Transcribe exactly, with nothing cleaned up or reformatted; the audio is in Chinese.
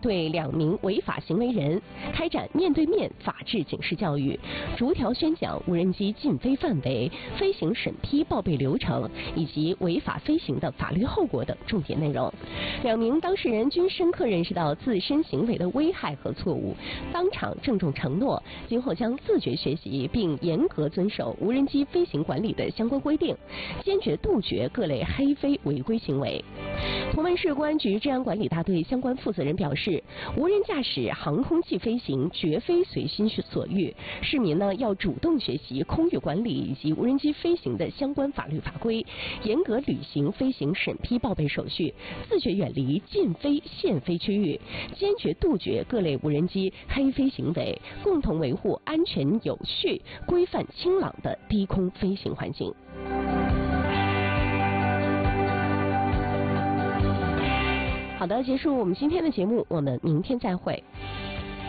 对两名违法行为人开展面对面法治警示教育，逐条宣讲无人机禁飞范围、飞行审批报备流程以及违法飞行的法律后果等重点内容。两名当事人均深刻认识到自身行为的危害和错误，当场郑重承诺，今后将自觉学习并严格遵守无人机飞行管理的相关规定，坚决杜绝各类黑飞违规行为。同门市公安局治安管理大队相关负责人表示，无人驾驶航空器飞行绝非随心所欲，市民呢要主动学习空域管理以及无人机飞行的相关法律法规，严格履行飞行审批报备手续，自觉远离禁飞限飞区域，坚决杜绝各类无人机黑飞行为，共同维护安全有序、规范清朗的低空飞行环境。好的，结束我们今天的节目，我们明天再会。